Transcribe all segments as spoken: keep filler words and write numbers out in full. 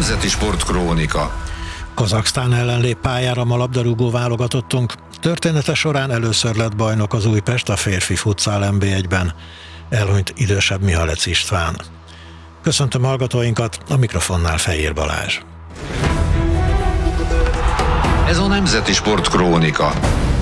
Nemzeti Sportkrónika. Kazaksztán ellen lép pályára ma labdarúgó válogatottunk. Története során először lett bajnok az Újpest a férfi futszál en bé egyben. Elhunyt idősebb Mihalec István. Köszöntöm hallgatóinkat, a mikrofonnál Fejér Balázs. Ez a Nemzeti Sportkrónika.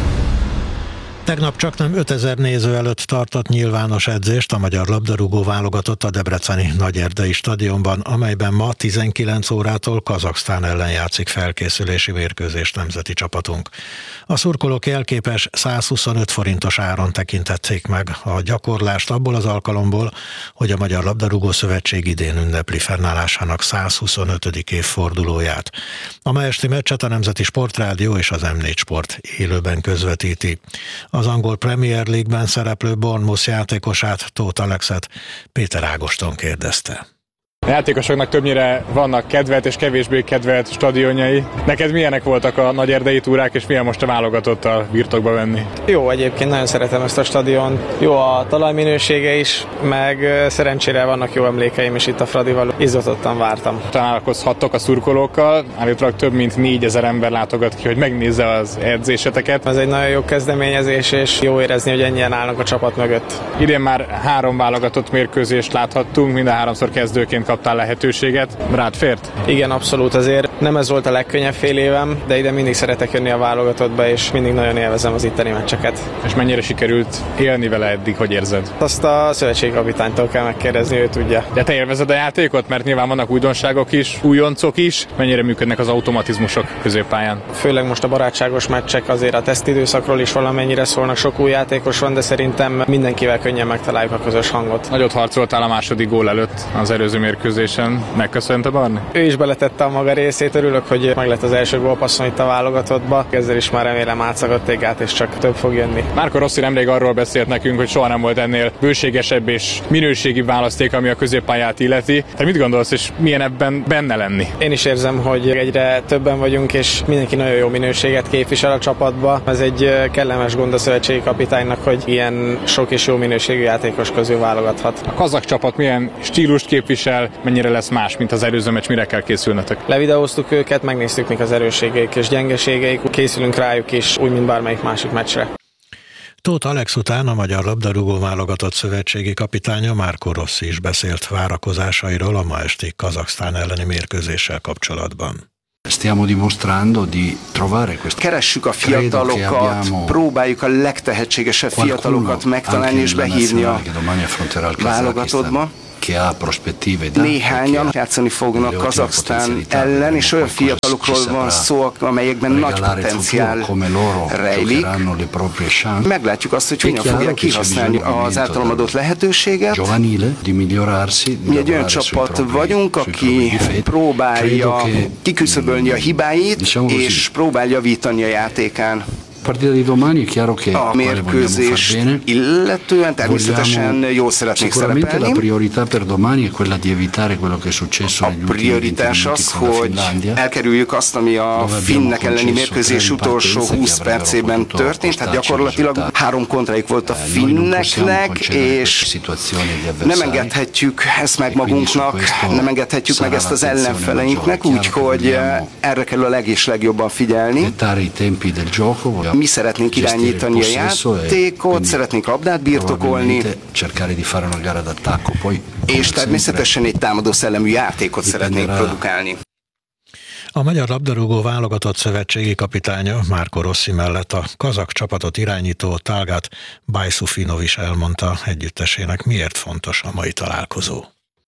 Tegnap csaknem ötezer néző előtt tartott nyilvános edzést a magyar labdarúgó válogatott a debreceni Nagyerdei stadionban, amelyben ma tizenkilenc órától Kazaksztán ellen játszik felkészülési mérkőzést nemzeti csapatunk. A szurkolók jelképes százhuszonöt forintos áron tekintették meg a gyakorlást abból az alkalomból, hogy a Magyar Labdarúgó Szövetség idén ünnepli fennállásának százhuszonötödik évfordulóját. A ma esti meccset a Nemzeti Sportrádió és az em négy Sport élőben közvetíti. Az angol Premier League-ben szereplő Bournemouth játékosát, Tóth Alexet Péter Ágoston kérdezte. A játékosoknak többnyire vannak kedvelt és kevésbé kedvelt stadionjai. Neked milyenek voltak a nagyerdei túrák, és milyen most a válogatottal birtokba venni? Jó, egyébként nagyon szeretem ezt a stadion. Jó a talajminősége is, meg szerencsére vannak jó emlékeim is itt a Fradival. Izgatottan vártam. Találkozhattok a szurkolókkal, állítólag több mint négyezer ember látogat ki, hogy megnézze az edzéseteket. Ez egy nagyon jó kezdeményezés, és jó érezni, hogy ennyien állnak a csapat mögött. Idén már három válogatott mérkőzést láthattunk, mind a háromszor kezdőként kaptál lehetőséget. Rád fért? Igen, abszolút, azért nem ez volt a legkönnyebb fél évem, de ide mindig szeretek jönni a válogatottba, és mindig nagyon élvezem az itteni meccseket. És mennyire sikerült élni vele eddig, hogy érzed? Azt a szövetségi kapitánytól kell megkérdezni, ő tudja. De te élvezed a játékot? Mert nyilván vannak újdonságok is, újoncok is. Mennyire működnek az automatizmusok középpályán? Főleg most a barátságos meccsek azért a tesztidőszakról is valamennyire szólnak, sok új játékos van, de szerintem mindenkivel könnyen megtaláljuk a közös hangot. Nagyot harcoltál a második gól előtt az előző mérkőzésen. Megköszönte Barni? Ő is beletette a maga részét, örülök, hogy meg lett az első gólpasszon itt a válogatottba. Ezzel is már remélem átszakadt át, és csak több fog jönni. Marco Rossi nemrég arról beszélt nekünk, hogy soha nem volt ennél bőségesebb és minőségi választék, ami a középpályát illeti. Te mit gondolsz, és milyen ebben benne lenni? Én is érzem, hogy egyre többen vagyunk, és mindenki nagyon jó minőséget képvisel a csapatba. Ez egy kellemes gond a szövetségi kapitánynak, hogy ilyen sok és jó minőségű játékos közül válogathat. A kazak csapat milyen stílust képvisel, mennyire lesz más, mint az előző meccs, mire kell készülnetek? Levideóztuk őket, megnéztük, mik az erősségeik és gyengeségeik, készülünk rájuk is, úgy, mint bármelyik másik meccsre. Tóth Alex után a Magyar Labdarúgó Válogatott szövetségi kapitánya Marco Rossi is beszélt várakozásairól a ma esti Kazaksztán elleni mérkőzéssel kapcsolatban. Stiamo dimostrando di trovare questo. Keressük a fiatalokat, próbáljuk a legtehetségesebb fiatalokat megtalálni és behívni a válogatottba. Néhányan játszani fognak Kazaksztán ellen, és olyan fiatalokról van szó, amelyekben nagy potenciál rejlik. Meglátjuk azt, hogy hogyan fogják kihasználni az általam adott lehetőséget. Mi egy olyan csapat vagyunk, aki próbálja kiküszöbölni a hibáit, és próbál javítani a játékán. A mérkőzést illetően természetesen jól szeretnék szerepelni. A prioritás az, hogy elkerüljük azt, ami a finnek elleni mérkőzés utolsó húsz percében történt, tehát gyakorlatilag három kontrájuk volt a finneknek, és nem engedhetjük ezt meg magunknak, nem engedhetjük meg ezt az ellenfeleinknek, úgyhogy erre kell a leg és legjobban figyelni. Mi szeretnénk irányítani a játékot, szeretnénk labdát birtokolni, és természetesen egy támadó szellemű játékot szeretnénk produkálni. A Magyar Labdarúgó Válogatott szövetségi kapitánya Marco Rossi mellett a kazak csapatot irányító Talgat Bajsufinovic is elmondta együttesének, miért fontos a mai találkozó.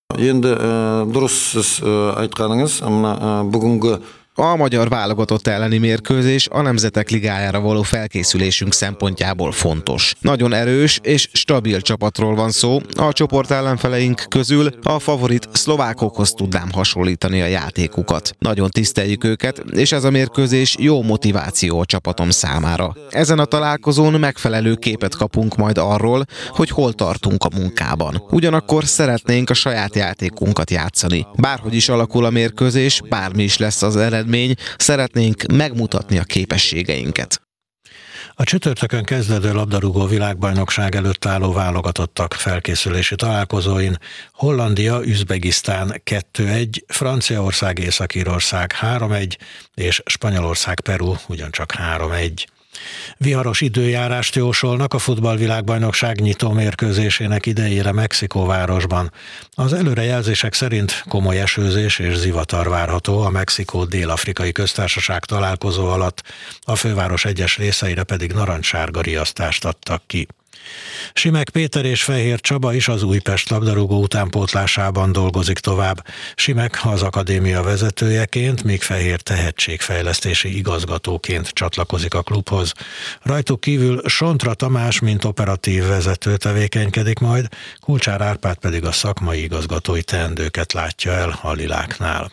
A magyar válogatott elleni mérkőzés a Nemzetek Ligájára való felkészülésünk szempontjából fontos. Nagyon erős és stabil csapatról van szó, a csoport ellenfeleink közül a favorit szlovákokhoz tudnám hasonlítani a játékukat. Nagyon tiszteljük őket, és ez a mérkőzés jó motiváció a csapatom számára. Ezen a találkozón megfelelő képet kapunk majd arról, hogy hol tartunk a munkában. Ugyanakkor szeretnénk a saját játékunkat játszani. Bárhogy is alakul a mérkőzés, bármi is lesz az eredmény, szeretnénk megmutatni a képességeinket. A csütörtökön kezdődő labdarúgó világbajnokság előtt álló válogatottak felkészülési találkozóin Hollandia, Üzbegisztán kettő egy, Franciaország, Észak-Írország három egy és Spanyolország, Peru ugyancsak három egy. Viharos időjárást jósolnak a futballvilágbajnokság nyitó mérkőzésének idejére Mexikóvárosban. Az előrejelzések szerint komoly esőzés és zivatar várható a Mexikó Dél-Afrikai Köztársaság találkozó alatt, a főváros egyes részeire pedig narancssárga riasztást adtak ki. Simek Péter és Fehér Csaba is az Újpest labdarúgó utánpótlásában dolgozik tovább. Simek az akadémia vezetőjeként, míg Fehér tehetségfejlesztési igazgatóként csatlakozik a klubhoz. Rajtuk kívül Sontra Tamás, mint operatív vezető tevékenykedik majd, Kulcsár Árpád pedig a szakmai igazgatói teendőket látja el a Liláknál.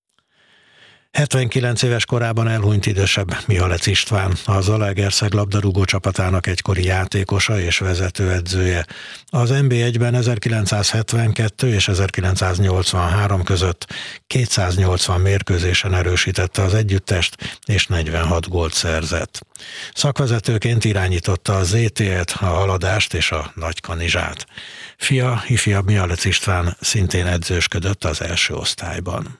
hetvenkilenc éves korában elhunyt idősebb Mihalec István, a Zalaegerszeg labdarúgó csapatának egykori játékosa és vezetőedzője. Az en bé egyben ezerkilencszázhetvenkettő és ezerkilencszáznyolcvanhárom között kétszáznyolcvan mérkőzésen erősítette az együttest, és negyvenhat gólt szerzett. Szakvezetőként irányította a zé té et, a Haladást és a Nagykanizsát. Fia, ifjabb Mihalec István szintén edzősködött az első osztályban.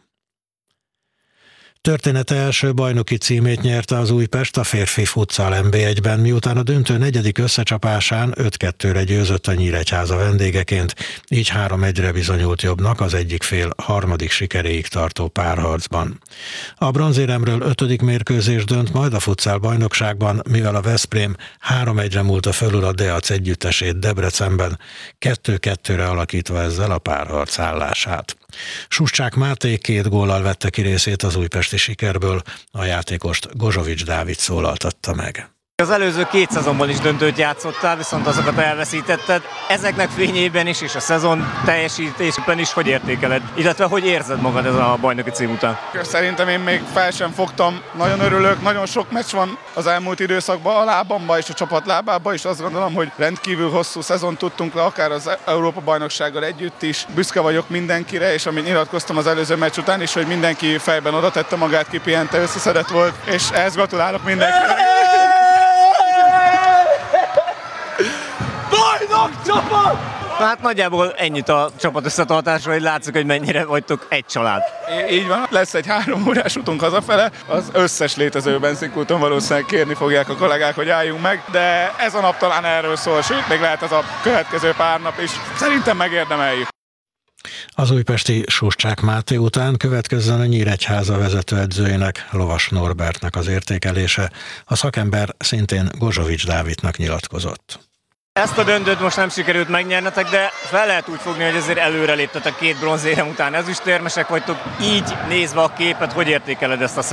Története első bajnoki címét nyerte az Újpest a férfi futsal en bé egyben, miután a döntő negyedik összecsapásán öt kettőre győzött a Nyíregyháza vendégeként, így három egyre bizonyult jobbnak az egyik fél harmadik sikeréig tartó párharcban. A bronzéremről ötödik mérkőzés dönt majd a futsal bajnokságban, mivel a Veszprém három egyre múlta fölül a Deac együttesét Debrecenben, kettő kettőre alakítva ezzel a párharc állását. Suscsák Máté két góllal vette ki részét az újpesti sikerből, a játékost Gozsovics Dávid szólaltatta meg. Az előző két szezonban is döntőt játszottál, viszont azokat elveszítetted. Ezeknek fényében is, és a szezon teljesítésben is hogy értékeled? Illetve hogy érzed magad ez a bajnoki cím után? Szerintem én még fel sem fogtam. Nagyon örülök, nagyon sok meccs van az elmúlt időszakban a lábamba és a csapat lábába, és azt gondolom, hogy rendkívül hosszú szezon tudtunk le, akár az Európa-bajnoksággal együtt is. Büszke vagyok mindenkire, és amit nyilatkoztam az előző meccs után is, hogy mindenki fejben oda tette magát, kipihente, összeszedett volt, és ehhez gratulálok mindenkinek. Bajnok csapat! Hát nagyjából ennyit a csapat összetartásról, hogy látszik, hogy mennyire vagytok egy család. Í- így van, lesz egy három órás utunk hazafele, az összes létező benzinkúton valószínűleg kérni fogják a kollégák, hogy álljunk meg, de ez a nap talán erről szól, sőt, még lehet ez a következő pár nap is. Szerintem megérdemeljük. Az újpesti Suscsák Máté után következzen a Nyíregyháza vezetőedzőjének, Lovas Norbertnek az értékelése. A szakember szintén Gozsovics Dávidnak nyilatkozott. Ezt a döntőt most nem sikerült megnyernetek, de fel lehet úgy fogni, hogy azért előre léptetek két bronzérem után ezüstérmesek vagytok. Így nézve a képet, hogy értékeled ezt a